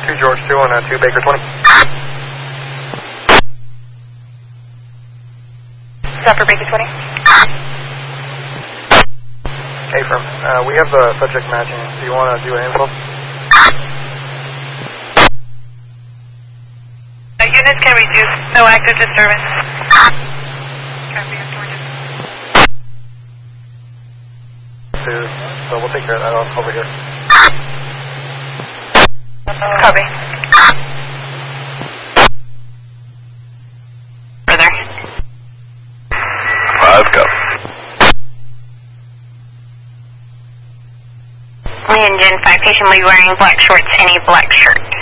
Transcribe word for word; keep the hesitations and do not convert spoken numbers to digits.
two George two on uh, two Baker twenty. Stop for Baker twenty. Hey, firm. Uh, we have the subject matching. Do you want to do an info? Uh, units can reduce. No active disturbance. Two. So we'll take care of that off over here. Copy. Further. Five, go. Engine five, patient will be wearing black shorts and a black shirt.